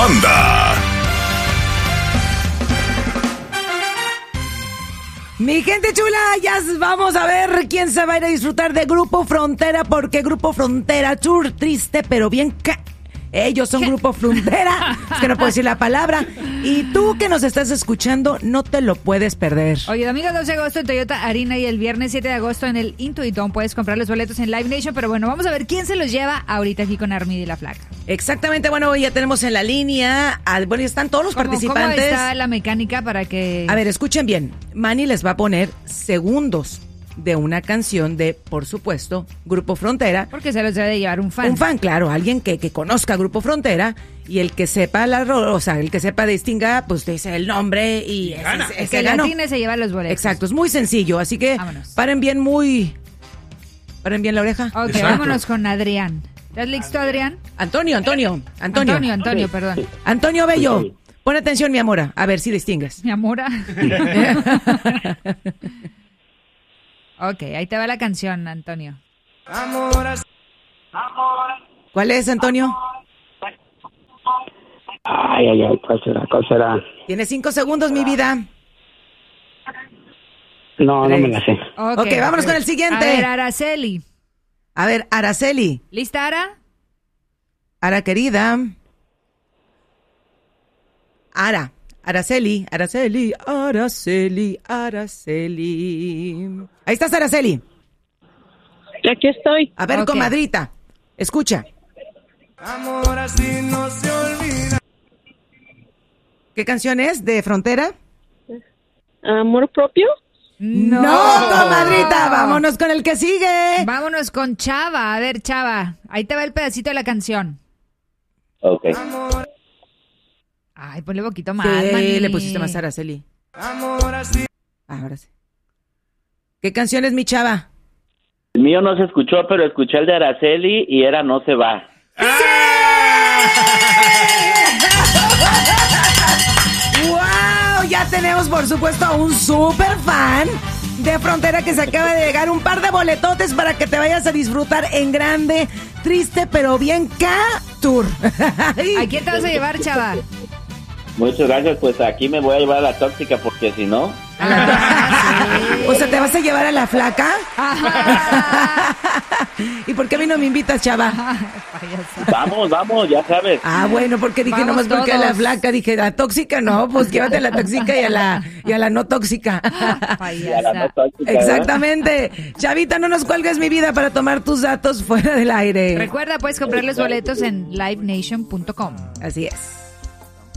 banda. Mi gente chula, ya vamos a ver quién se va a ir a disfrutar de Grupo Frontera, porque Grupo Frontera Tour, triste pero bien ellos son Grupo Frontera, es que no puedo decir la palabra. Y tú que nos estás escuchando, no te lo puedes perder. Oye, domingo 12 de agosto en Toyota Arena y el viernes 7 de agosto en el Intuitón. Puedes comprar los boletos en Live Nation, pero bueno, vamos a ver quién se los lleva ahorita aquí con Armida y la Flaca. Exactamente, bueno, ya tenemos en la línea, bueno, ya están todos los participantes. ¿Cómo está la mecánica para que...? A ver, escuchen bien, Manny les va a poner segundos de una canción de, por supuesto, Grupo Frontera. Porque se los debe de llevar un fan. Un fan, claro, alguien que conozca Grupo Frontera y el que sepa el que sepa distinga, pues dice el nombre y el que latine se lleva los boletos. Exacto, es muy sencillo, así que vámonos. Paren bien la oreja. Ok, exacto. Vámonos con Adrián. ¿Estás listo, Adrián? Antonio, perdón. Antonio Bello, pon atención, mi amora, a ver si distingues. Mi amora. Ok, ahí te va la canción, Antonio. ¿Cuál es, Antonio? Ay, ¿cuál será? Tienes 5 segundos, mi vida. No me la sé. Ok, vámonos con el siguiente. A ver, Araceli. ¿Lista, Ara? Ara, querida. Araceli. Ahí estás, Araceli. Aquí estoy. A ver, comadrita, escucha. Amor así no se olvida. ¿Qué canción es de Frontera? ¿Amor propio? No, comadrita, vámonos con el que sigue. Vámonos con Chava. A ver, Chava, ahí te va el pedacito de la canción. Ok. Ay, ponle poquito más, Sí, le pusiste más a Araceli. Ahora sí. ¿Qué canción es, mi Chava? El mío no se escuchó, pero escuché el de Araceli y era No se va. ¡Wow! Ya tenemos, por supuesto, a un super fan de Frontera que se acaba de llegar. Un par de boletotes para que te vayas a disfrutar en grande, triste, pero bien Tour. ¿A quién te vas a llevar, Chava? Muchas gracias, pues aquí me voy a llevar a la tóxica porque si no... O sea, ¿te vas a llevar a la Flaca? ¿Y por qué a mí no me invitas, Chava? Vamos, ya sabes. Bueno, porque dije nomás porque a la Flaca, dije, la tóxica no, pues llévate a la tóxica y a la no tóxica. Exactamente. Chavita, no nos cuelgues, mi vida, para tomar tus datos fuera del aire. Recuerda, puedes comprar los boletos en livenation.com. Así es.